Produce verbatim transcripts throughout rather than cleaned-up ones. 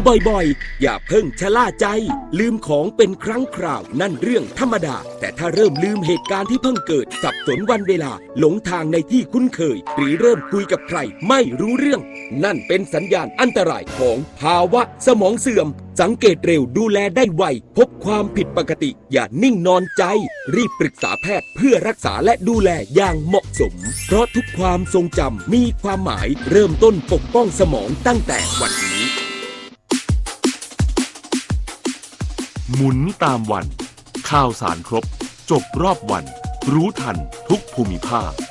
ำบ่อยๆอย่าเพิ่งชะล่าใจลืมของเป็นครั้งคราวนั่นเรื่องธรรมดาแต่ถ้าเริ่มลืมเหตุการณ์ที่เพิ่งเกิดสับสนวันเวลาหลงทางในที่คุ้นเคยหรือเริ่มคุยกับใครไม่รู้เรื่องนั่นเป็นสัญญาณอันตรายของภาวะสมองเสื่อมสังเกตเร็วดูแลได้ไวพบความผิดปกติอย่านิ่งนอนใจรีบปรึกษาแพทย์เพื่อรักษาและดูแลอย่างเหมาะสมเพราะทุกความทรงจำมีความหมายเริ่มต้นปกป้องสมองตั้งแต่วันนี้หมุนตามวันข่าวสารครบจบรอบวันรู้ทันทุกภูมิภาค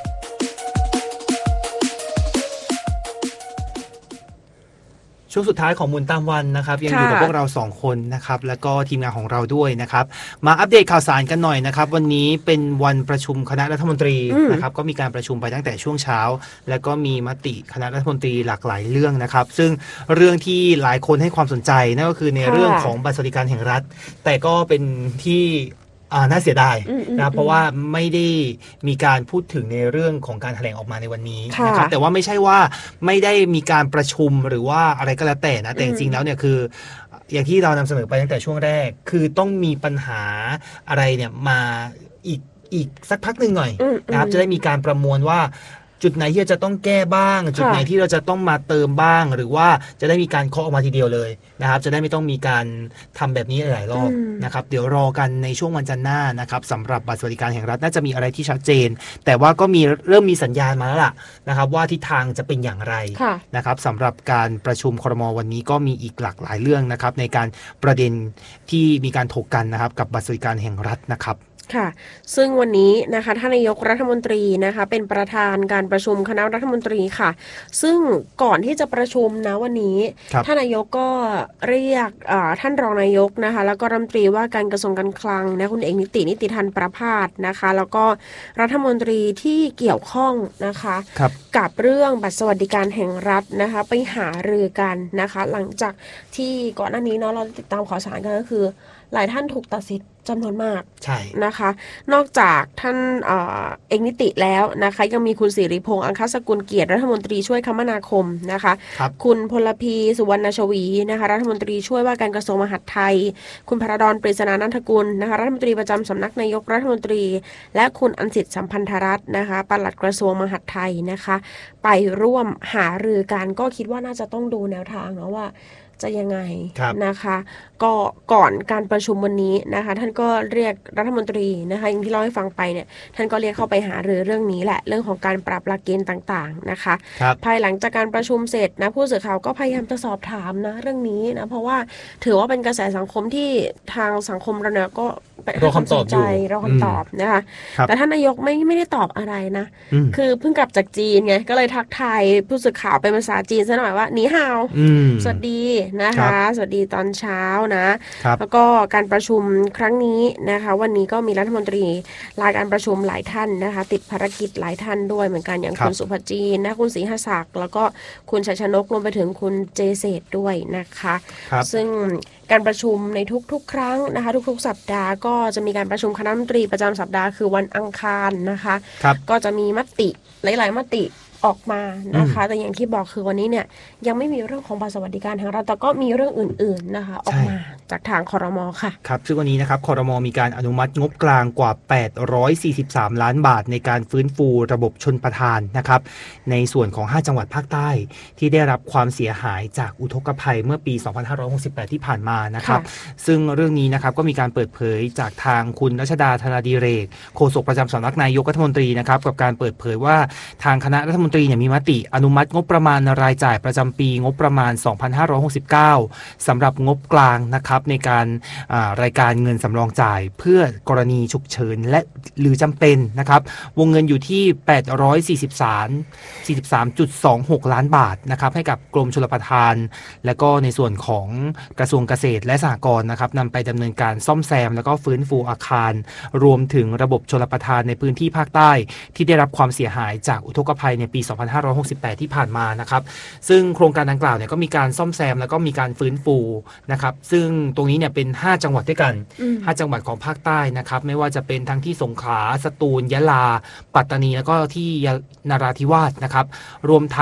ช่วงสุดท้ายของหมุนตามวันนะครับยังอยู่กับพวกเราสองคนนะครับแล้วก็ทีมงานของเราด้วยนะครับมาอัปเดตข่าวสารกันหน่อยนะครับวันนี้เป็นวันประชุมคณะรัฐมนตรีนะครับก็มีการประชุมไปตั้งแต่ช่วงเช้าแล้วก็มีมติคณะรัฐมนตรีหลากหลายเรื่องนะครับซึ่งเรื่องที่หลายคนให้ความสนใจนั่นก็คือในเรื่องของบัตรสวัสดิการแห่งรัฐแต่ก็เป็นที่น่าเสียดายนะเพราะว่าไม่ได้มีการพูดถึงในเรื่องของการแถลงออกมาในวันนี้นะครับแต่ว่าไม่ใช่ว่าไม่ได้มีการประชุมหรือว่าอะไรก็แล้วแต่นะแต่จริงๆแล้วเนี่ยคืออย่างที่เรานำเสนอไปตั้งแต่ช่วงแรกคือต้องมีปัญหาอะไรเนี่ยมาอีกอีกสักพักหนึ่งหน่อยนะครับจะได้มีการประมวลว่าจุดไหนที่จะต้องแก้บ้างจุดไหนที่เราจะต้องมาเติมบ้างหรือว่าจะได้มีการเคาะออกมาทีเดียวเลยนะครับจะได้ไม่ต้องมีการทำแบบนี้หลายรอบนะครับเดี๋ยวรอกันในช่วงวันจันทร์หน้านะครับสำหรับบัตรสวัสดิการแห่งรัฐน่าจะมีอะไรที่ชัดเจนแต่ว่าก็มีเริ่มมีสัญญาณมาแล้วล่ะนะครับว่าทิศทางจะเป็นอย่างไรนะครับสำหรับการประชุมครม.วันนี้ก็มีอีกหลากหลายเรื่องนะครับในการประเด็นที่มีการถกกันนะครับกับบัตรสวัสดิการแห่งรัฐนะครับค่ะซึ่งวันนี้นะคะท่านนายกรัฐมนตรีนะคะเป็นประธานการประชุมคณะรัฐมนตรีค่ะซึ่งก่อนที่จะประชุมนะวันนี้ท่านนายกก็เรียกท่านรองนายกนะคะแล้วก็รัฐมนตรีว่าการกระทรวงการคลังนะคุณเอกนิตินิติธรรมประภาสนะคะแล้วก็รัฐมนตรีที่เกี่ยวข้องนะคะกับเรื่องบัตรสวัสดิการแห่งรัฐนะคะไปหารือกันนะคะหลังจากที่ก่อนหน้านี้เนาะเราติดตามข่าวสารกันก็คือหลายท่านถูกตัดสิทธิ์จำนวนมากใช่นะคะนอกจากท่านเอ่อเอกนิติแล้วนะคะยังมีคุณสิริพงษ์อังคสกุลเกียรติรัฐมนตรีช่วยคมนาคมนะคะคคุณพลพีสุวรรณชวีนะคะรัฐมนตรีช่วยว่าการกระทรวงมหาดไทยคุณพระดอนปริศนานันทกุลนะคะรัฐมนตรีประจำสำนักนายกรัฐมนตรีและคุณอัญสิทธิ์สัมพันธรัตน์นะคะปลัดกระทรวงมหาดไทยนะคะไปร่วมหารือกันก็คิดว่าน่าจะต้องดูแนวทางเนาะว่าจะยังไงนะคะก็ก่อนการประชุมวันนี้นะคะท่านก็เรียกรัฐมนตรีนะคะอย่างที่เล่าให้ฟังไปเนี่ยท่านก็เรียกเข้าไปหารือเรื่องนี้แหละเรื่องของการปรับหลักเกณฑ์ต่างๆนะคะภายหลังจากการประชุมเสร็จนะผู้สื่อข่าวก็พยายามจะสอบถามนะเรื่องนี้นะเพราะว่าถือว่าเป็นกระแสสังคมที่ทางสังคมเราเนี่ยก็รอคำตอบอยู่รอคำตอบนะคะแต่ท่านนายกไม่ไม่ได้ตอบอะไรนะคือเพิ่งกลับจากจีนไงก็เลยทักทายผู้สื่อข่าวเป็นภาษาจีนซะหน่อยว่านีฮาวสวัสดีนะคะสวัสดีตอนเช้านะแล้วก็การประชุมครั้งนี้นะคะวันนี้ก็มีรัฐมนตรีลาการประชุมหลายท่านนะคะติดภารกิจหลายท่านด้วยเหมือนกันอย่างคุณสุภจีนนะคุณศรีหศักดิ์แล้วก็คุณชัยชนกรวมไปถึงคุณเจเศษด้วยนะคะซึ่งการประชุมในทุกๆครั้งนะคะทุกๆสัปดาห์ก็จะมีการประชุมคณะรัฐมนตรีประจำสัปดาห์คือวันอังคารนะคะก็จะมีมติหลายๆมติออกมานะคะแต่อย่างที่บอกคือวันนี้เนี่ยยังไม่มีเรื่องของบัตรสวัสดิการทางรัฐแต่ก็มีเรื่องอื่นๆนะคะออกมาจากทางครม.ค่ะครับซึ่งวันนี้นะครับครม.มีการอนุมัติงบกลางกว่าแปดร้อยสี่สิบสามล้านบาทในการฟื้นฟูระบบชลประทานนะครับในส่วนของห้าจังหวัดภาคใต้ที่ได้รับความเสียหายจากอุทกภัยเมื่อปีสองพันห้าร้อยหกสิบแปดที่ผ่านมานะครับซึ่งเรื่องนี้นะครับก็มีการเปิดเผยจากทางคุณรัชดาธนาดิเรกโฆษกประจำสำนักนายกรัฐมนตรีนะครับกับการเปิดเผยว่าทางคณะรัฐมนตรีเนี่ยมีมติอนุมัติงบประมาณรายจ่ายประจำปีงบประมาณสองพันห้าร้อยหกสิบเก้าสำหรับงบกลางนะครับในการรายการเงินสำรองจ่ายเพื่อกรณีฉุกเฉินและหรือจำเป็นนะครับวงเงินอยู่ที่แปดร้อยสี่สิบสาม สี่สิบสามจุดสองหกล้านบาทนะครับให้กับกรมชลประทานและก็ในส่วนของกระทรวงเกษตรและสหกรณ์นะครับนำไปดำเนินการซ่อมแซมแล้วก็ฟื้นฟูอาคารรวมถึงระบบชลประทานในพื้นที่ภาคใต้ที่ได้รับความเสียหายจากอุทกภัยในปีสองพันห้าร้อยหกสิบแปดที่ผ่านมานะครับซึ่งโครงการดังกล่าวเนี่ยก็มีการซ่อมแซมแล้วก็มีการฟื้นฟูนะครับซึ่งตรงนี้เนี่ยเป็นห้าจังหวัดด้วยกันห้าจังหวัดของภาคใต้นะครับไม่ว่าจะเป็นทั้งที่สงขลาสตูลยะลาปัตตานีแล้วก็ที่นราธิวาสนะครับรวมทั้ง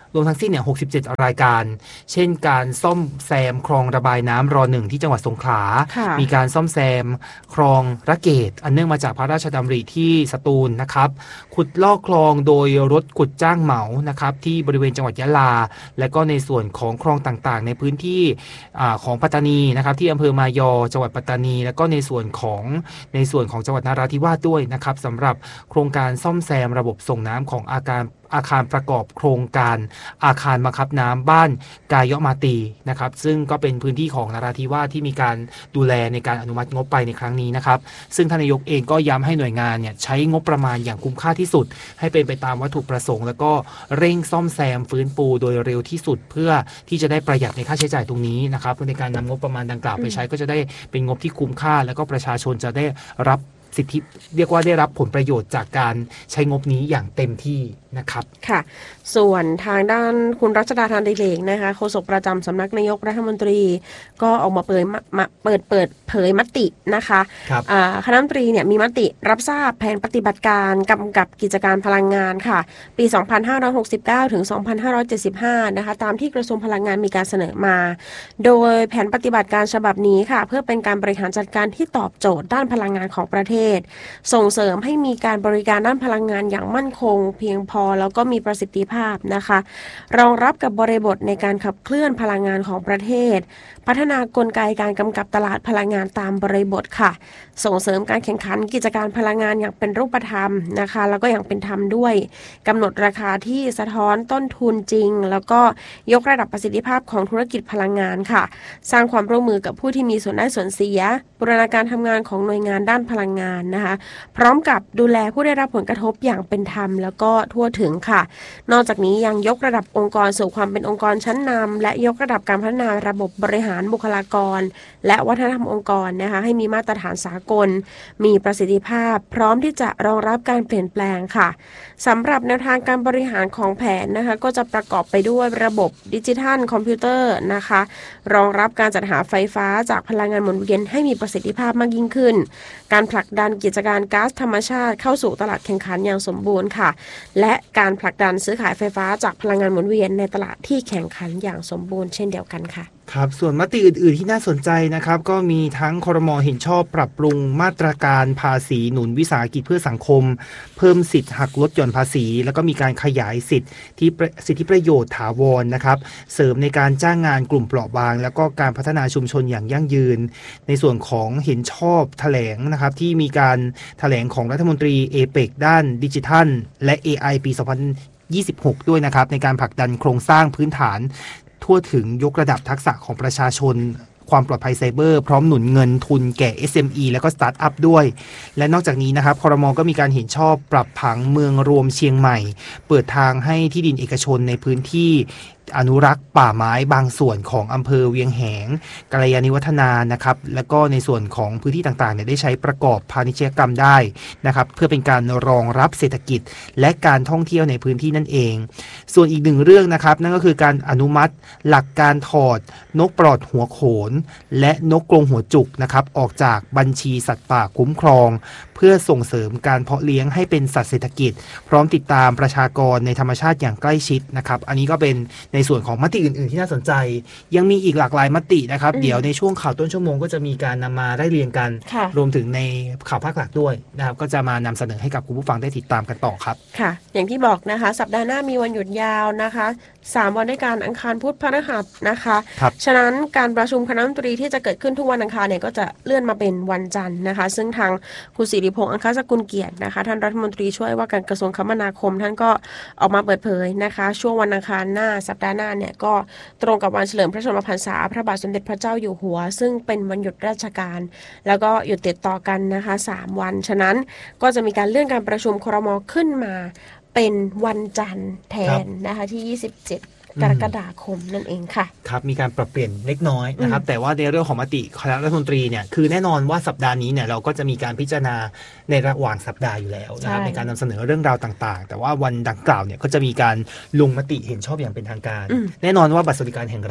รวมทั้งสิ้นเนี่ยหกสิบเจ็ดรายการเช่นการซ่อมแซมคลองระบายน้ำรอหนึ่งที่จังหวัดสงขลามีการซ่อมแซมคลองระเกตอันเนื่องมาจากพระราชดำริที่สตูลนะครับขุดลอกคลองโดยรถขุดจ้างเหมานะครับที่บริเวณจังหวัดยะลาและก็ในส่วนของคลองต่างๆในพื้นที่ของปัตตานีนะครับที่อำเภอมายอจังหวัดปัตตานีและก็ในส่วนของในส่วนของจังหวัดนราธิวาสด้วยนะครับสำหรับโครงการซ่อมแซมระบบส่งน้ำของอาการอาคารประกอบโครงการอาคารบังคับน้ำบ้านกายมาตีนะครับซึ่งก็เป็นพื้นที่ของนราธิวาสที่มีการดูแลในการอนุมัติงบไปในครั้งนี้นะครับซึ่งท่านนายกเองก็ย้ำให้หน่วยงานเนี่ยใช้งบประมาณอย่างคุ้มค่าที่สุดให้เป็นไปตามวัตถุประสงค์แล้วก็เร่งซ่อมแซมฟื้นฟูโดยเร็วที่สุดเพื่อที่จะได้ประหยัดในค่าใช้จ่ายตรงนี้นะครับในการนำงบประมาณดังกล่าวไปใช้ก็จะได้เป็นงบที่คุ้มค่าแล้วก็ประชาชนจะได้รับสิทธิเรียกว่าได้รับผลประโยชน์จากการใช้งบนี้อย่างเต็มที่นะครับค่ะส่วนทางด้านคุณรัชดาธานดิเลกนะคะโฆษกประจำสำนักนายกรัฐมนตรีก็ออกมาเปิดมาเปิดเปิดเผยมตินะคะคณะรัฐมนตรีเนี่ยมีมติรับทราบแผนปฏิบัติการกำกับกิจการพลังงานค่ะปีสองพันห้าร้อยหกสิบเก้าถึงสองพันห้าร้อยเจ็ดสิบห้านะคะตามที่กระทรวงพลังงานมีการเสนอมาโดยแผนปฏิบัติการฉบับนี้ค่ะเพื่อเป็นการบริหารจัดการที่ตอบโจทย์ด้านพลังงานของประเทศส่งเสริมให้มีการบริการด้านพลังงานอย่างมั่นคงเพียงพอแล้วก็มีประสิทธิภาพนะคะรองรับกับบริบทในการขับเคลื่อนพลังงานของประเทศพัฒนากลไกการกำกับตลาดพลังงานตามบริบทค่ะส่งเสริมการแข่งขันกิจการพลังงานอย่างเป็นรูปธรรมนะคะแล้วก็อย่างเป็นธรรมด้วยกำหนดราคาที่สะท้อนต้นทุนจริงแล้วก็ยกระดับประสิทธิภาพของธุรกิจพลังงานค่ะสร้างความร่วมมือกับผู้ที่มีส่วนได้ส่วนเสียบูรณาการทำงานของหน่วยงานด้านพลังงานนะคะพร้อมกับดูแลผู้ได้รับผลกระทบอย่างเป็นธรรมแล้วก็ทั่วถึงค่ะนอกจากนี้ยังยกระดับองค์กรสู่ความเป็นองค์กรชั้นนำและยกระดับการพัฒนาระบบบริหารบุคลากรและวัฒนธรรมองค์กรนะคะให้มีมาตรฐานสากลมีประสิทธิภาพพร้อมที่จะรองรับการเปลี่ยนแปลงค่ะสำหรับแนวทางการบริหารของแผนนะคะก็จะประกอบไปด้วยระบบดิจิทัลคอมพิวเตอร์นะคะรองรับการจัดหาไฟฟ้าจากพลังงานหมุนเวียนให้มีประสิทธิภาพมากยิ่งขึ้นการผลักดันกิจการก๊าซธรรมชาติเข้าสู่ตลาดแข่งขันอย่างสมบูรณ์ค่ะและการผลักดันซื้อขายไฟฟ้าจากพลังงานหมุนเวียนในตลาดที่แข่งขันอย่างสมบูรณ์เช่นเดียวกันค่ะครับส่วนมติอื่นๆที่น่าสนใจนะครับก็มีทั้งครม.เห็นชอบปรับปรุงมาตรการภาษีหนุนวิสาหกิจเพื่อสังคมเพิ่มสิทธิ์หักลดหย่อนภาษีแล้วก็มีการขยายสิทธิที่สิทธิประโยชน์ถาวรนะครับเสริมในการจ้างงานกลุ่มเปราะบางแล้วก็การพัฒนาชุมชนอย่างยั่งยืนในส่วนของเห็นชอบแถลงนะครับที่มีการแถลงของรัฐมนตรีเอเปกด้านดิจิทัลและ เอ ไอ ปีสองพันยี่สิบหกด้วยนะครับในการผลักดันโครงสร้างพื้นฐานทั่วถึงยกระดับทักษะของประชาชนความปลอดภัยไซเบอร์พร้อมหนุนเงินทุนแก่ เอส เอ็ม อี แล้วก็สตาร์ทอัพด้วยและนอกจากนี้นะครับครม.ก็มีการเห็นชอบปรับผังเมืองรวมเชียงใหม่เปิดทางให้ที่ดินเอกชนในพื้นที่อนุรักษ์ป่าไม้บางส่วนของอำเภอเวียงแหงกัลยาณิวัฒนานะครับแล้วก็ในส่วนของพื้นที่ต่างๆเนี่ยได้ใช้ประกอบพาณิชยกรรมได้นะครับเพื่อเป็นการรองรับเศรษฐกิจและการท่องเที่ยวในพื้นที่นั่นเองส่วนอีกหนึ่งเรื่องนะครับนั่นก็คือการอนุมัติหลักการถอดนกปลอดหัวโขนและนกกรงหัวจุกนะครับออกจากบัญชีสัตว์ป่าคุ้มครองเพื่อส่งเสริมการเพาะเลี้ยงให้เป็นสัตว์เศรษฐกิจพร้อมติดตามประชากรในธรรมชาติอย่างใกล้ชิดนะครับอันนี้ก็เป็นในส่วนของมติอื่นๆที่น่าสนใจยังมีอีกหลากหลายมตินะครับเดี๋ยวในช่วงข่าวต้นชั่วโมงก็จะมีการนำมาได้เรียงกันรวมถึงในข่าวภาคหลักด้วยนะครับก็จะมานำเสนอให้กับคุณผู้ฟังได้ติดตามกันต่อครับค่ะอย่างที่บอกนะคะสัปดาห์หน้ามีวันหยุดยาวนะคะสามวันด้วยกันอังคารพุธพฤหัสนะคะฉะนั้นการประชุมคณะรัฐมนตรีที่จะเกิดขึ้นทุกวันอังคารเนี่ยก็จะเลื่อนมาเป็นวันจันทร์นะคะซึ่งทางคุณศิริพงษ์อังคสกุลเกียรตินะคะท่านรัฐมนตรีช่วยว่าการกระทรวงคมนาคมท่านก็ออกมาเปิดเผยนะคะช่วงวันอังคารหน้าสัปดาห์หน้าเนี่ยก็ตรงกับวันเฉลิมพระชนมพรรษาพระบาทสมเด็จพระเจ้าอยู่หัวซึ่งเป็นวันหยุดราชการแล้วก็หยุดติดต่อกันนะคะสามวันฉะนั้นก็จะมีการเลื่อนการประชุมครม.ขึ้นมาเป็นวันจันทร์แทนนะคะที่ยี่สิบเจ็ดกรกฎาคมนั่นเองค่ะครับมีการปรับเปลี่ยนเล็กน้อยนะครับแต่ว่าในเรื่องของมติคณะรัฐมนตรีเนี่ยคือแน่นอนว่าสัปดาห์นี้เนี่ยเราก็จะมีการพิจารณาในระหว่างสัปดาห์อยู่แล้วนะครับ ใ, ในการนำเสนอเรื่องราวต่างๆแต่ว่าวันดังกล่าวเนี่ยก็จะมีการลงมติเห็นชอบอย่างเป็นทางการแน่นอนว่าบัตรสวัสดิการแห่งรัฐ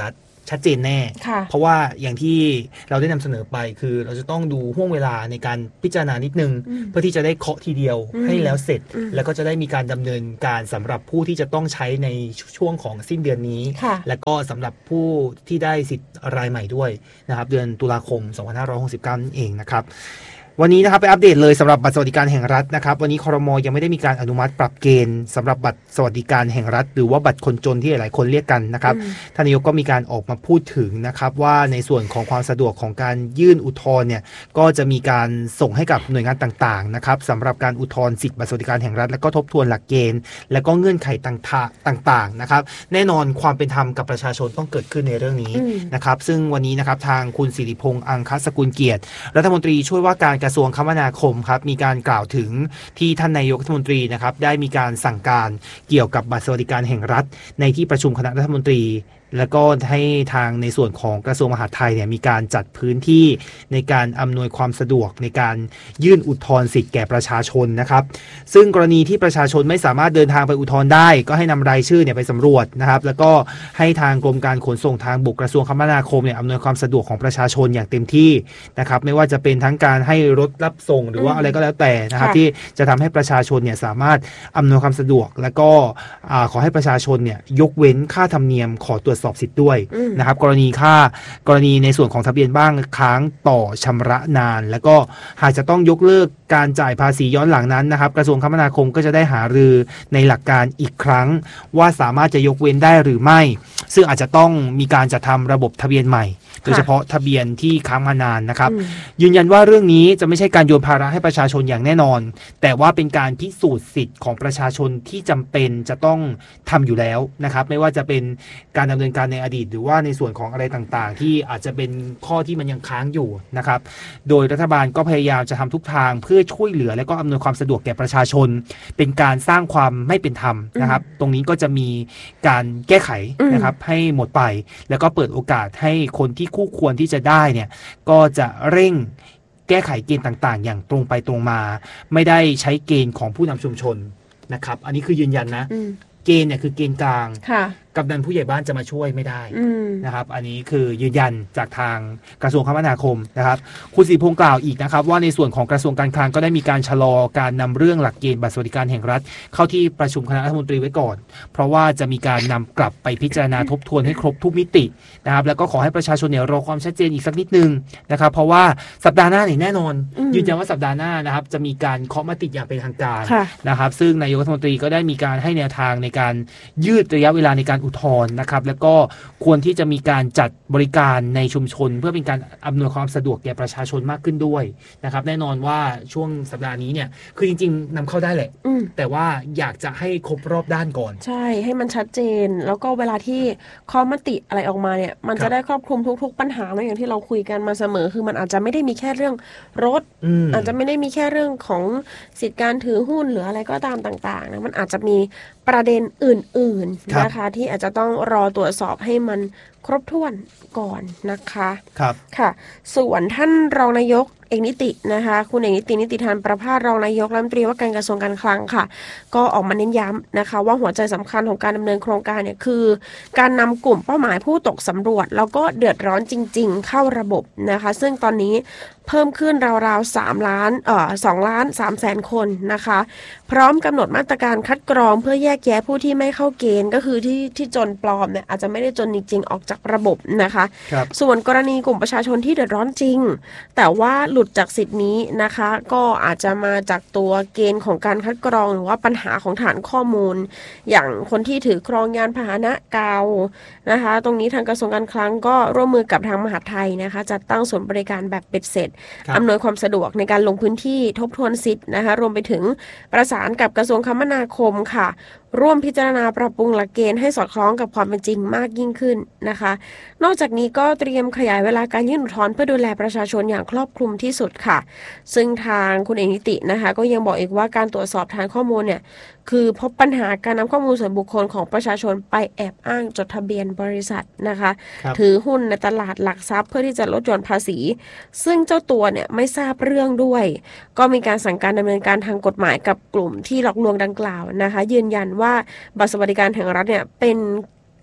ชัดเจนแน่เพราะว่าอย่างที่เราได้นำเสนอไปคือเราจะต้องดูห่วงเวลาในการพิจารณานิดนึงเพื่อที่จะได้เคาะทีเดียวให้แล้วเสร็จแล้วก็จะได้มีการดำเนินการสำหรับผู้ที่จะต้องใช้ในช่วงของสิ้นเดือนนี้และก็สำหรับผู้ที่ได้สิทธิ์รายใหม่ด้วยนะครับเดือนตุลาคมสองพันห้าร้อยหกสิบเก้านั่นเองนะครับวันนี้นะครับไปอัปเดตเลยสำหรับบัตรสวัสดิการแห่งรัฐนะครับวันนี้ครม.ยังไม่ได้มีการอนุมัติปรับเกณฑ์สำหรับบัตรสวัสดิการแห่งรัฐหรือว่าบัตรคนจนที่หลายคนเรียกกันนะครับท่านนายกก็มีการออกมาพูดถึงนะครับว่าในส่วนของความสะดวกของการยื่นอุทธรณ์เนี่ยก็จะมีการส่งให้กับหน่วยงานต่างๆนะครับสำหรับการอุทธรณ์สิทธิบัตรสวัสดิการแห่งรัฐและก็ทบทวนหลักเกณฑ์และก็เงื่อนไขต่างๆนะครับแน่นอนความเป็นธรรมกับประชาชนต้องเกิดขึ้นในเรื่องนี้นะครับซึ่งวันนี้นะครับทางคุณสิริพงษ์อังคสกุลเกียรติรัฐมนตรีช่วยว่าการกระทรวงคมนาคมครับมีการกล่าวถึงที่ท่านนายกรัฐมนตรีนะครับได้มีการสั่งการเกี่ยวกับบัตรสวัสดิการแห่งรัฐในที่ประชุมคณะรัฐมนตรีแล้วก็ให้ทางในส่วนของกระทรวงมหาดไทยเนี่ยมีการจัดพื้นที่ในการอำนวยความสะดวกในการยื่นอุทธรณ์สิทธิ์แก่ประชาชนนะครับซึ่งกรณีที่ประชาชนไม่สามารถเดินทางไปอุทธรณ์ได้ก็ให้นำรายชื่อเนี่ยไปสำรวจนะครับแล้วก็ให้ทางกรมการขนส่งทางบกกระทรวงคมนาคมเนี่ยอำนวยความสะดวกของประชาชนอย่างเต็มที่นะครับไม่ว่าจะเป็นทั้งการให้รถรับส่งหรือว่าอะไรก็แล้วแต่นะครับที่จะทำให้ประชาชนเนี่ยสามารถอำนวยความสะดวกแล้วก็ขอให้ประชาชนเนี่ยยกเว้นค่าธรรมเนียมขอตรวจสอบสิทธิ์ด้วยนะครับกรณีค่ากรณีในส่วนของทะเบียนบ้างค้างต่อชำระนานแล้วก็หากจะต้องยกเลิกการจ่ายภาษีย้อนหลังนั้นนะครับกระทรวงคมนาคมก็จะได้หารือในหลักการอีกครั้งว่าสามารถจะยกเว้นได้หรือไม่ซึ่งอาจจะต้องมีการจัดทำระบบทะเบียนใหม่โดยเฉพาะทะเบียนที่ค้างมานานนะครับยืนยันว่าเรื่องนี้จะไม่ใช่การโยนภาระให้ประชาชนอย่างแน่นอนแต่ว่าเป็นการพิสูจน์สิทธิ์ของประชาชนที่จำเป็นจะต้องทำอยู่แล้วนะครับไม่ว่าจะเป็นการดำเนินการในอดีตหรือว่าในส่วนของอะไรต่างๆที่อาจจะเป็นข้อที่มันยังค้างอยู่นะครับโดยรัฐบาลก็พยายามจะทำทุกทางเพื่อช่วยเหลือและก็อำนวยความสะดวกแก่ประชาชนเป็นการสร้างความไม่เป็นธรรมนะครับตรงนี้ก็จะมีการแก้ไขนะครับให้หมดไปแล้วก็เปิดโอกาสให้คนที่คู่ควรที่จะได้เนี่ยก็จะเร่งแก้ไขเกณฑ์ต่างๆอย่างตรงไปตรงมาไม่ได้ใช้เกณฑ์ของผู้นำชุมชนนะครับอันนี้คือยืนยันนะเกณฑ์เนี่ยคือเกณฑ์กลางกำนันผู้ใหญ่บ้านจะมาช่วยไม่ได้นะครับอันนี้คือยืนยันจากทางกระทรวงคมนาคมนะครับคุณสิริพงษ์กล่าวอีกนะครับว่าในส่วนของกระทรวงการคลังก็ได้มีการชะลอการนำเรื่องหลักเกณฑ์บัตรสวัสดิการแห่งรัฐเข้าที่ประชุมคณะรัฐมนตรีไว้ก่อนเพราะว่าจะมีการนำกลับไปพิจารณาทบทวนให้ครบทุกมิตินะครับแล้วก็ขอให้ประชาชนเนี่ยรอความชัดเจนอีกสักนิดนึงนะครับเพราะว่าสัปดาห์หน้าเนี่ยแน่นอนยืนยันว่าสัปดาห์หน้านะครับจะมีการเคาะมติอย่างเป็นทางการนะครับซึ่งนายกรัฐมนตรีก็ได้มีการให้แนวทางในการยืดระยะเวลาในการอุทธรณ์นะครับแล้วก็ควรที่จะมีการจัดบริการในชุมชนเพื่อเป็นการอำนวยความสะดวกแก่ประชาชนมากขึ้นด้วยนะครับแน่นอนว่าช่วงสัปดาห์นี้เนี่ยคือจริงๆนำเข้าได้แหละแต่ว่าอยากจะให้ครบรอบด้านก่อนใช่ให้มันชัดเจนแล้วก็เวลาที่ข้อมติอะไรออกมาเนี่ยมันจะได้ครอบคลุมทุกๆปัญหานะอย่างที่เราคุยกันมาเสมอคือมันอาจจะไม่ได้มีแค่เรื่องรถอาจจะไม่ได้มีแค่เรื่องของสิทธิการถือหุ้นหรืออะไรก็ตามต่างๆนะมันอาจจะมีประเด็นอื่นๆนะคะที่อาจจะต้องรอตรวจสอบให้มันครบถ้วนก่อนนะคะครับค่ะส่วนท่านรองนายกเอกนิตินะคะคุณเอกนิตินิติธานประภาสรองนายกรัฐมนตรีว่าการกระทรวงการคลังค่ะก็ออกมาเน้นย้ำนะคะว่าหัวใจสำคัญของการดำเนินโครงการเนี่ยคือการนำกลุ่มเป้าหมายผู้ตกสำรวจแล้วก็เดือดร้อนจริงๆเข้าระบบนะคะซึ่งตอนนี้เพิ่มขึ้นราวๆสามล้านเอ่อสองล้านสามแสนคนนะคะพร้อมกำหนดมาตรการคัดกรองเพื่อแยกแยะผู้ที่ไม่เข้าเกณฑ์ก็คือที่ที่จนปลอมเนี่ยอาจจะไม่ได้จนจริงๆออกจากระบบนะคะส่วนกรณีกลุ่มประชาชนที่เดือดร้อนจริงแต่ว่าหลุดจากสิทธินี้นะคะก็อาจจะมาจากตัวเกณฑ์ของการคัดกรองหรือว่าปัญหาของฐานข้อมูลอย่างคนที่ถือครองยานพาหนะเก่านะคะตรงนี้ทางกระทรวงการคลังก็ร่วมมือกับทางมหาดไทยนะคะจัดตั้งศูนย์บริการแบบเบ็ดเสร็จอำนวยความสะดวกในการลงพื้นที่ทบทวนสิทธิ์นะคะรวมไปถึงประสานกับกระทรวงคมนาคมค่ะร่วมพิจารณาปรับปรุงหลักเกณฑ์ให้สอดคล้องกับความเป็นจริงมากยิ่งขึ้นนะคะนอกจากนี้ก็เตรียมขยายเวลาการยื่นอุทธรณ์เพื่อดูแลประชาชนอย่างครอบคลุมที่สุดค่ะซึ่งทางคุณเอกนิตินะคะก็ยังบอกอีกว่าการตรวจสอบฐานข้อมูลเนี่ยคือพบปัญหาการนำข้อมูลส่วนบุคคลของประชาชนไปแอบอ้างจดทะเบียนบริษัทนะคะถือหุ้นในตลาดหลักทรัพย์เพื่อที่จะลดหย่อนภาษีซึ่งเจ้าตัวเนี่ยไม่ทราบเรื่องด้วยก็มีการสั่งการดำเนินการทางกฎหมายกับกลุ่มที่หลอกลวงดังกล่าวนะคะยืนยันว่าบัตรสวัสดิการแห่งรัฐเนี่ยเป็น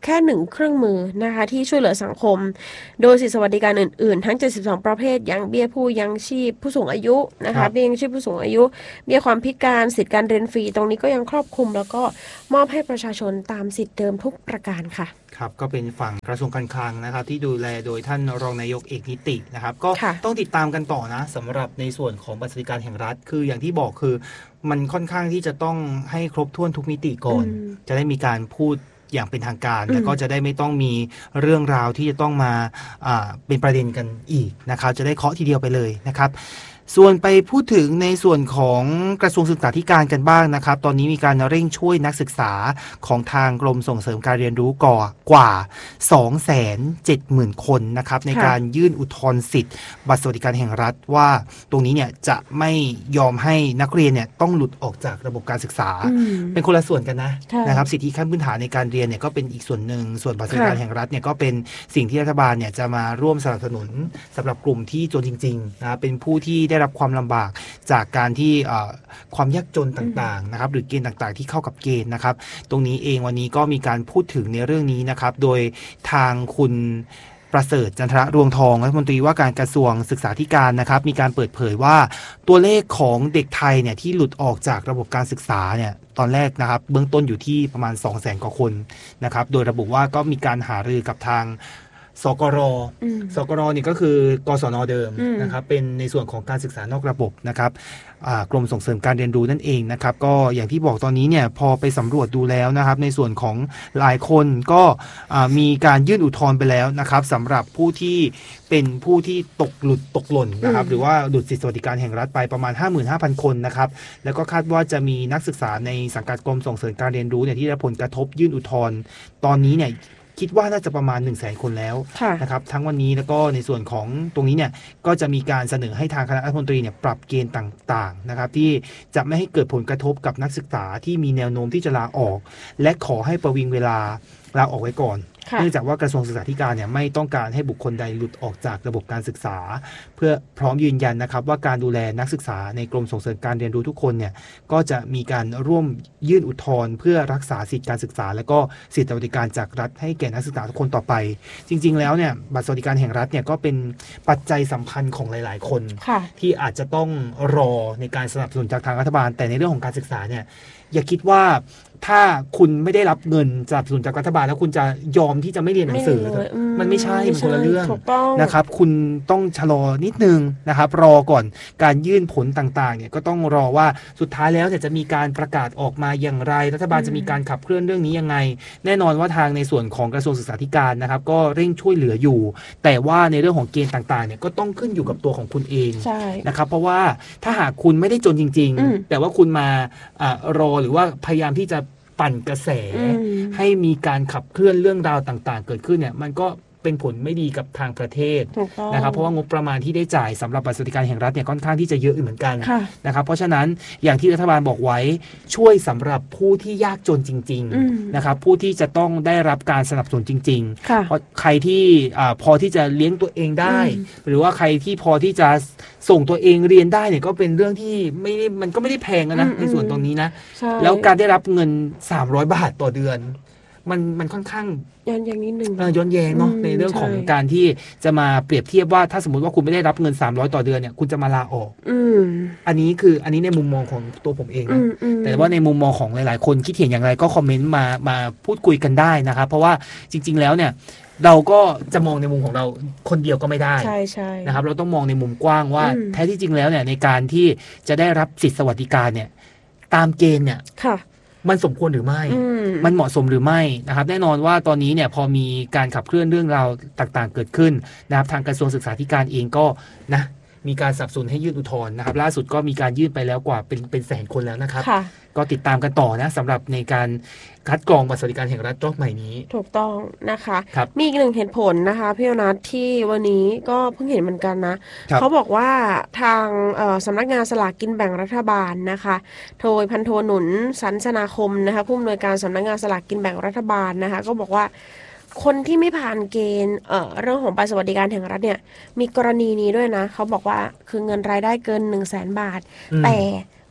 แค่หนึ่งเครื่องมือนะคะที่ช่วยเหลือสังคมโดยสิทธิสวัสดิการอื่นๆทั้งเจ็ดสิบสองประเภทอย่างเบี้ยผู้ยังชีพผู้สูงอายุนะคะเบี้ยยังชีพผู้สูงอายุเบี้ยความพิการสิทธิการเรียนฟรีตรงนี้ก็ยังครอบคลุมแล้วก็มอบให้ประชาชนตามสิทธิเดิมทุกประการค่ะครับก็เป็นฝั่งกระทรวงการคลังนะครับที่ดูแลโดยท่านรองนายกเอกนิตินะครับก็ต้องติดตามกันต่อนะสำหรับในส่วนของบัตรสวัสดิการแห่งรัฐคืออย่างที่บอกคือมันค่อนข้างที่จะต้องให้ครบถ้วนทุกมิติก่อนจะได้มีการพูดอย่างเป็นทางการแล้วก็จะได้ไม่ต้องมีเรื่องราวที่จะต้องมาเป็นประเด็นกันอีกนะครับจะได้เคาะทีเดียวไปเลยนะครับส่วนไปพูดถึงในส่วนของกระทรวงศึกษาธิการกันบ้างนะครับตอนนี้มีการเร่งช่วยนักศึกษาของทางกรมส่งเสริมการเรียนรู้ก่อกว่า สองแสนเจ็ดหมื่น คนนะครับในการยื่นอุทธรณ์สิทธิ์บัตรสวัสดิการแห่งรัฐว่าตรงนี้เนี่ยจะไม่ยอมให้นักเรียนเนี่ยต้องหลุดออกจากระบบการศึกษาเป็นคนละส่วนกันนะนะครับสิทธิขั้นพื้นฐานในการเรียนเนี่ยก็เป็นอีกส่วนหนึ่งส่วนบัตรสวัสดิการแห่งรัฐเนี่ยก็เป็นสิ่งที่รัฐบาลเนี่ยจะมาร่วมสนับสนุนสำหรับกลุ่มที่จนจริงๆนะเป็นผู้ที่ได้รับความลำบากจากการที่ความยากจนต่างๆนะครับหรือเกณฑ์ต่างๆที่เข้ากับเกณฑ์นะครับตรงนี้เองวันนี้ก็มีการพูดถึงในเรื่องนี้นะครับโดยทางคุณประเสริฐจันทรรวงทองรัฐมนตรีว่าการกระทรวงศึกษาธิการนะครับมีการเปิดเผยว่าตัวเลขของเด็กไทยเนี่ยที่หลุดออกจากระบบการศึกษาเนี่ยตอนแรกนะครับเบื้องต้นอยู่ที่ประมาณ สองแสน กว่าคนนะครับโดยระบุว่าก็มีการหารือกับทางสกรสกรนี่ก็คือกศนเดิมนะครับเป็นในส่วนของการศึกษานอกระบบนะครับกรมส่งเสริมการเรียนรู้นั่นเองนะครับก็อย่างที่บอกตอนนี้เนี่ยพอไปสำรวจดูแล้วนะครับในส่วนของหลายคนก็มีการยื่นอุทธรณ์ไปแล้วนะครับสำหรับผู้ที่เป็นผู้ที่ตกหลุดตกหล่นนะครับหรือว่าหลุดสิทธิสวัสดิการแห่งรัฐไปประมาณ ห้าหมื่นห้าพัน คนนะครับแล้วก็คาดว่าจะมีนักศึกษาในสังกัดกรมส่งเสริมการเรียนรู้เนี่ยที่ได้ผลกระทบยื่นอุทธรณ์ตอนนี้เนี่ยคิดว่าน่าจะประมาณ หนึ่งแสน คนแล้วนะครับทั้งวันนี้แล้วก็ในส่วนของตรงนี้เนี่ยก็จะมีการเสนอให้ทางคณะรัฐมนตรีเนี่ยปรับเกณฑ์ต่างๆนะครับที่จะไม่ให้เกิดผลกระทบกับนักศึกษาที่มีแนวโน้มที่จะลาออกและขอให้ประวิงเวลาลาออกไว้ก่อนเนื่องจากว่ากระทรวงศึกษาธิการเนี่ยไม่ต้องการให้บุคคลใดหลุดออกจากระบบการศึกษาเพื่อพร้อมยืนยันนะครับว่าการดูแลนักศึกษาในกรมส่งเสริมการเรียนรู้ทุกคนเนี่ยก็จะมีการร่วมยื่นอุทธรณ์เพื่อรักษาสิทธิการศึกษาและก็สิทธิสวัสดิการจากรัฐให้แก่นักศึกษาทุกคนต่อไปจริงๆแล้วเนี่ยบัตรสวัสดิการแห่งรัฐเนี่ยก็เป็นปัจจัยสำคัญของหลายๆคนที่อาจจะต้องรอในการสนับสนุนจากทางรัฐบาลแต่ในเรื่องของการศึกษาเนี่ยอย่าคิดว่าถ้าคุณไม่ได้รับเงินสนับสนุนจากรัฐบาลแล้วคุณจะยอมที่จะไม่เรียนหนังสือมันไม่ใช่มันคนละเรื่องนะครับคุณต้องชะลอนิดนึงนะครับรอก่อนการยื่นผลต่างๆเนี่ยก็ต้องรอว่าสุดท้ายแล้วเนี่ยจะมีการประกาศออกมาอย่างไรรัฐบาลจะมีการขับเคลื่อนเรื่องนี้ยังไงแน่นอนว่าทางในส่วนของกระทรวงศึกษาธิการนะครับก็เร่งช่วยเหลืออยู่แต่ว่าในเรื่องของเกณฑ์ต่างๆเนี่ยก็ต้องขึ้นอยู่กับตัวของคุณเองนะครับเพราะว่าถ้าหากคุณไม่ได้จนจริงๆแต่ว่าคุณมารอหรือว่าพยายามที่จะปั่นกระแสให้มีการขับเคลื่อนเรื่องราวต่างๆเกิดขึ้นเนี่ยมันก็เป็นผลไม่ดีกับทางประเทศนะครับเพราะว่างบประมาณที่ได้จ่ายสำหรับบัตรสวัสดิการแห่งรัฐเนี่ยค่อนข้างที่จะเยอะเหมือนกันนะครับเพราะฉะนั้นอย่างที่รัฐบาลบอกไว้ช่วยสำหรับผู้ที่ยากจนจริงๆนะครับผู้ที่จะต้องได้รับการสนับสนุนจริงๆเพราะใครที่พอที่จะเลี้ยงตัวเองได้หรือว่าใครที่พอที่จะส่งตัวเองเรียนได้เนี่ยก็เป็นเรื่องที่ไม่มันก็ไม่ได้แพงนะในส่วนตรงนี้นะแล้วการได้รับเงินสามร้อยบาทต่อเดือนมันมันค่อนข้างย้อนแย้งนิดนึงย้อนแย้งเนาะในเรื่องของการที่จะมาเปรียบเทียบว่าถ้าสมมติว่าคุณไม่ได้รับเงินสามร้อยต่อเดือนเนี่ยคุณจะมาลาออกอันนี้คืออันนี้ในมุมมองของตัวผมเองนะแต่ว่าในมุมมองของหลายๆคนคิดเห็นอย่างไรก็คอมเมนต์มามาพูดคุยกันได้นะครับเพราะว่าจริงๆแล้วเนี่ยเราก็จะมองในมุมของเราคนเดียวก็ไม่ได้ใช่ใช่นะครับเราต้องมองในมุมกว้างว่าแท้ที่จริงแล้วเนี่ยในการที่จะได้รับสิทธิสวัสดิการเนี่ยตามเกณฑ์เนี่ยมันสมควรหรือไม่มันเหมาะสมหรือไม่นะครับแน่นอนว่าตอนนี้เนี่ยพอมีการขับเคลื่อนเรื่องราวต่างๆเกิดขึ้นนะครับทางกระทรวงศึกษาธิการเองก็นะมีการสนับสนุนให้ยื่นอุทธรณ์นะครับล่าสุดก็มีการยื่นไปแล้วกว่าเป็นเป็นแสนคนแล้วนะครับก็ติดตามกันต่อนะสำหรับในการคัดกรองบัตรสวัสดิการแห่งรัฐรอบใหม่นี้ถูกต้องนะคะมีอีกหนึ่งเหตุผลนะคะพี่อนัทที่วันนี้ก็เพิ่งเห็นเหมือนกันนะเขาบอกว่าทางสำนักงานสลากกินแบ่งรัฐบาลนะคะโดยพันโทหนุนสันสนาคมนะคะผู้อำนวยการสำนักงานสลากกินแบ่งรัฐบาลนะคะก็บอกว่าคนที่ไม่ผ่านเกณฑ์ เอ่อ เรื่องของบัตรสวัสดิการแห่งรัฐเนี่ยมีกรณีนี้ด้วยนะเขาบอกว่าคือเงินรายได้เกิน หนึ่งแสน บาทแต่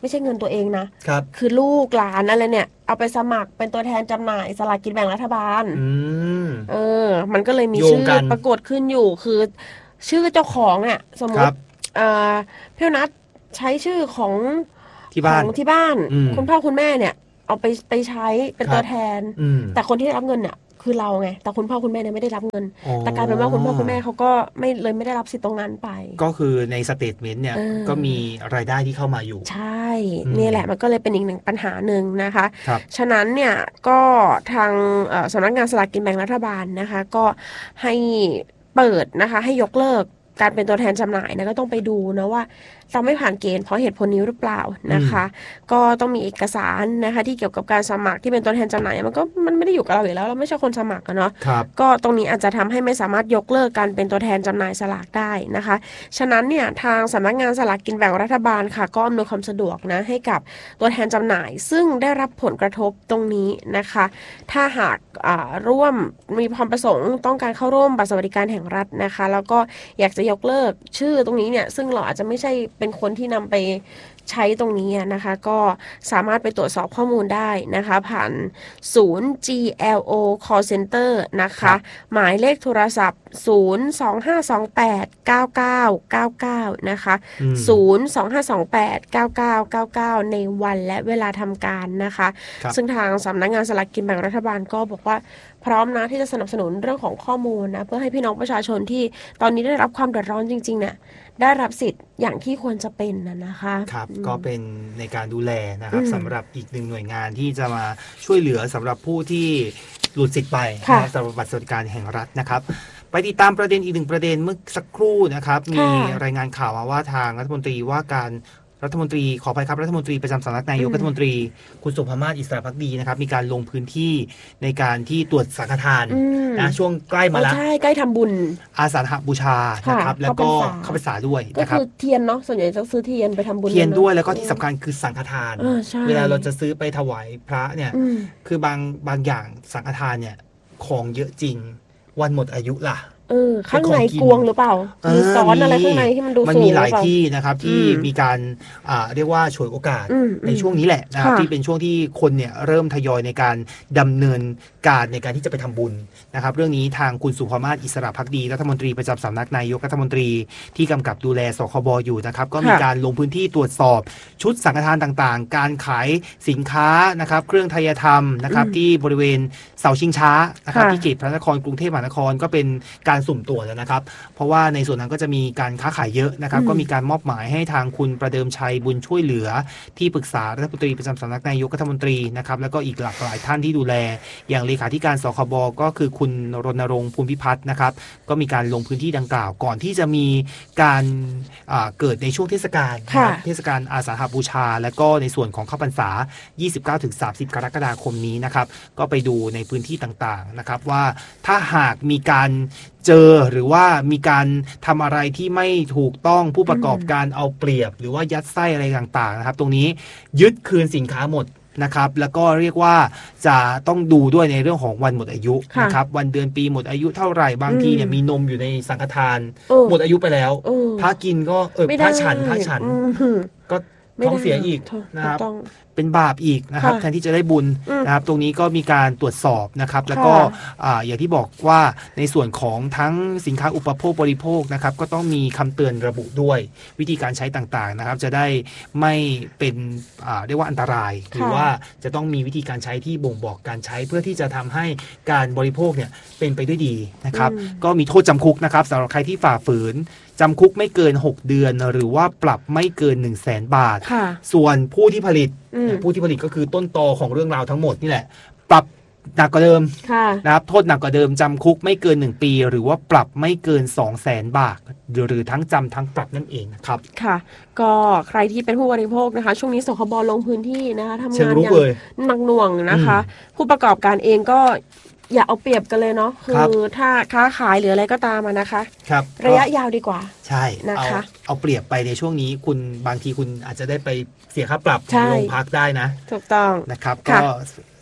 ไม่ใช่เงินตัวเองนะครับคือลูกหลานอะไรเนี่ยเอาไปสมัครเป็นตัวแทนจำหน่ายสลากกินแบ่งรัฐบาลเออมันก็เลยมีชื่อปรากฏขึ้นอยู่คือชื่อเจ้าของเนี่ยสมมติพี่นัทใช้ชื่อของที่บ้านที่บ้านคุณพ่อคุณแม่เนี่ยเอาไปไปใช้เป็นตัวแทนแต่คนที่ได้รับเงินเนี่ยคือเราไงแต่คุณพ่อคุณแม่เนี่ยไม่ได้รับเงินแต่กลายเป็นว่าคุณพ่อคุณแม่เขาก็ไม่เลยไม่ได้รับสิทธิ์ตรงนั้นไปก็คือในสเตทเมนต์เนี่ยก็มีรายได้ที่เข้ามาอยู่ใช่นี่แหละมันก็เลยเป็นอีกหนึ่งปัญหาหนึ่งนะคะฉะนั้นเนี่ยก็ทางสำนักงานสลากกินแบ่งรัฐบาลนะคะก็ให้เปิดนะคะให้ยกเลิกการเป็นตัวแทนจำหน่ายนะก็ต้องไปดูนะว่าเราไม่ผ่านเกณฑ์เพราะเหตุผลนี้หรือเปล่านะคะก็ต้องมีเอกสารนะคะที่เกี่ยวกับการสมัครที่เป็นตัวแทนจำหน่ายมันก็มันไม่ได้อยู่กับเราอยู่แล้วเราไม่ใช่คนสมัครเนาะก็ตรงนี้อาจจะทำให้ไม่สามารถยกเลิกการเป็นตัวแทนจำหน่ายสลากได้นะคะฉะนั้นเนี่ยทางสำนักงานสลากกินแบ่งรัฐบาลค่ะก็อำนวยความสะดวกนะให้กับตัวแทนจำหน่ายซึ่งได้รับผลกระทบตรงนี้นะคะถ้าหากร่วมมีความประสงค์ต้องการเข้าร่วมบัตรสวัสดิการแห่งรัฐนะคะแล้วก็อยากจะยกเลิกชื่อตรงนี้เนี่ยซึ่งเราอาจจะไม่ใช่เป็นคนที่นำไปใช้ตรงนี้นะคะก็สามารถไปตรวจสอบข้อมูลได้นะคะผ่านศูนย์ จี แอล โอ Call Center นะคะหมายเลขโทรศัพท์ศูนย์ สอง ห้า สอง แปด เก้า เก้า เก้า เก้านะคะศูนย์ สอง ห้า สอง แปด เก้า เก้า เก้า เก้าในวันและเวลาทำการนะคะซึ่งทางสำนักงานสลากกินแบ่งรัฐบาลก็บอกว่าพร้อมนะที่จะสนับสนุนเรื่องของข้อมูลนะเพื่อให้พี่น้องประชาชนที่ตอนนี้ได้รับความเดือดร้อนจริงๆเนี่ยได้รับสิทธิ์อย่างที่ควรจะเป็นนะนะคะครับก็เป็นในการดูแลนะครับสำหรับอีกหนึ่งหน่วยงานที่จะมาช่วยเหลือสำหรับผู้ที่หลุดสิทธิ์ไปสำหรับบัตรสวัสดิการแห่งรัฐนะครับไปติดตามประเด็นอีกหนึ่งประเด็นเมื่อสักครู่นะครับมีรายงานข่าวมาว่าทางรัฐมนตรีว่าการรัฐมนตรีขออภัยครับรัฐมนตรีประจำสำนักนายกรัฐมนตรีคุณสุภมาศอิสระภักดีนะครับมีการลงพื้นที่ในการที่ตรวจสังฆทานนะช่วงใกล้มาแล้วใช่ใกล้ทำบุญอาสาฬหบูชานะครับแล้วก็เข้าพรรษาด้วยก็คือเทียนเนาะส่วนใหญ่จะซื้อเทียนไปทำบุญเทียนด้วยแล้วก็ที่สำคัญคือสังฆทานเวลาเราจะซื้อไปถวายพระเนี่ยคือบางบางอย่างสังฆทานเนี่ยของเยอะจริงวันหมดอายุล่ะเออข้างในกวงหรือเปล่ามีซ้อนอะไรข้างในที่มันดูสูงมันมีหลายที่นะครับที่มีการเรียกว่าฉวยโอกาสในช่วงนี้แหละนะครับที่เป็นช่วงที่คนเนี่ยเริ่มทยอยในการดำเนินการในการที่จะไปทำบุญนะครับเรื่องนี้ทางคุณสุภมาศอิสระภักดีรัฐมนตรีประจำสำนักนายกรัฐมนตรีที่กำกับดูแลสคบอยู่นะครับก็มีการลงพื้นที่ตรวจสอบชุดสังฆทานต่างๆการขายสินค้านะครับเครื่องไทยธรรมนะครับที่บริเวณเสาชิงช้านะครับที่เขตพระนครกรุงเทพมหานครก็เป็นการสุ่มตรวจนะครับเพราะว่าในส่วนนั้นก็จะมีการค้าขายเยอะนะครับก็มีการมอบหมายให้ทางคุณประเดิมชัยบุญช่วยเหลือที่ปรึกษารัฐมนตรีประจำสำนักนายกรัฐมนตรีนะครับแล้วก็อีกหลากหลายท่านที่ดูแลอย่างเลขาธิการสคบก็คือคุณรณรงค์ภูมิพิพัฒน์นะครับก็มีการลงพื้นที่ดังกล่าวก่อนที่จะมีการเกิดในช่วงเทศกาลเทศกาลอาสาฬหบูชาและก็ในส่วนของเข้าพรรษา ยี่สิบเก้าถึงสามสิบ กรกฎาคมนี้นะครับก็ไปดูในพื้นที่ต่างๆนะครับว่าถ้าหากมีการเจอหรือว่ามีการทำอะไรที่ไม่ถูกต้องผู้ประกอบการเอาเปรียบหรือว่ายัดไส้อะไรต่างๆนะครับตรงนี้ยึดคืนสินค้าหมดนะครับแล้วก็เรียกว่าจะต้องดูด้วยในเรื่องของวันหมดอายุนะครับวันเดือนปีหมดอายุเท่าไหร่บางทีเนี่ยมีนมอยู่ในสังฆทานหมดอายุไปแล้วพระกินก็เออพระฉันพระฉันก็ท้องเสียอีกนะครับเป็นบาปอีกนะครับแทนที่จะได้บุญนะครับตรงนี้ก็มีการตรวจสอบนะครับแล้วก็อย่างที่บอกว่าในส่วนของทั้งสินค้าอุปโภคบริโภคนะครับก็ต้องมีคำเตือนระบุด้วยวิธีการใช้ต่างๆนะครับจะได้ไม่เป็นเรียกว่าอันตรายหรือว่าจะต้องมีวิธีการใช้ที่บ่งบอกการใช้เพื่อที่จะทำให้การบริโภคเนี่ยเป็นไปด้วยดีนะครับก็มีโทษจำคุกนะครับสำหรับใครที่ฝ่าฝืนจำคุกไม่เกินหกเดือนหรือว่าปรับไม่เกิน หนึ่งแสน บาทส่วนผู้ที่ผลิตผู้ที่ผลิตก็คือต้นตอของเรื่องราวทั้งหมดนี่แหละปรับหนักกว่าเดิมนะครับโทษหนักกว่าเดิมจำคุกไม่เกินหนึ่งปีหรือว่าปรับไม่เกิน สองแสน บาทหรือทั้งจำทั้งปรับนั่นเองนะครับค่ะก็ใครที่เป็นผู้บริโภคนะคะช่วงนี้สคบลงพื้นที่นะคะทำงานอย่างหนักหน่วงนะคะผู้ประกอบการเองก็อย่าเอาเปรียบกันเลยเนาะคือถ้าค้าขายหรืออะไรก็ตามนะคะครับระยะยาวดีกว่าใช่นะคะเอาเปรียบไปในช่วงนี้คุณบางทีคุณอาจจะได้ไปเสียค่าปรับโรงพักได้นะถูกต้องนะครับก็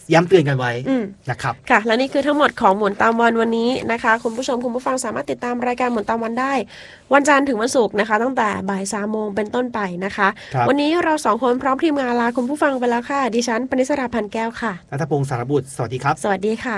ย้ำเตือนกันไว้นะครับค่ะและนี่คือทั้งหมดของหมุนตามวันวันนี้นะคะคุณผู้ชมคุณผู้ฟังสามารถติดตามรายการหมุนตามวันได้วันจันทร์ถึงวันศุกร์นะคะตั้งแต่บ่ายสามโมงเป็นต้นไปนะคะวันนี้เราสองคนพร้อมทีมงานลาคุณผู้ฟังไปแล้วค่ะดิฉันปณิสราพันแก้วค่ะณัฐพงศ์สารบุตรสวัสดีครับสวัสดีค่ะ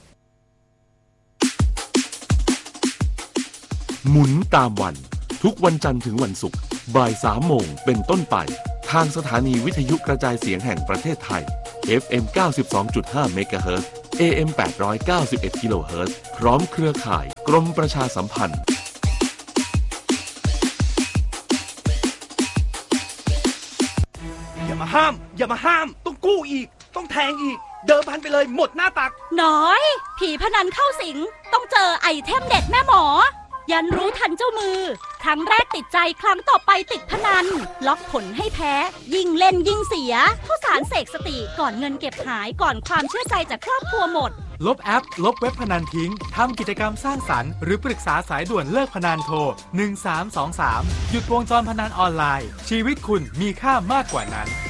หมุนตามวันทุกวันจันทร์ถึงวันศุกร์บ่ายสามโมงเป็นต้นไปทางสถานีวิทยุกระจายเสียงแห่งประเทศไทย เอฟ เอ็ม เก้าสิบสองจุดห้า เมกะเฮิรตซ์ เอ เอ็ม แปดร้อยเก้าสิบเอ็ด กิโลเฮิรตซ์พร้อมเครือข่ายกรมประชาสัมพันธ์อย่ามาห้ามอย่ามาห้ามต้องกู้อีกต้องแทงอีกเดิมพันไปเลยหมดหน้าตักน้อยผีพนันเข้าสิงต้องเจอไอเทมเด็ดแม่หมอยันรู้ทันเจ้ามือครั้งแรกติดใจครั้งต่อไปติดพนันล็อกผลให้แพ้ยิ่งเล่นยิ่งเสียข้าวสารเสกสติก่อนเงินเก็บหายก่อนความเชื่อใจจากครอบครัวหมดลบแอปลบเว็บพนันทิ้งทำกิจกรรมสร้างสรรค์หรือปรึกษาสายด่วนเลิกพนันโทรหนึ่งสามสองสามหยุดวงจรพนันออนไลน์ชีวิตคุณมีค่ามากกว่านั้น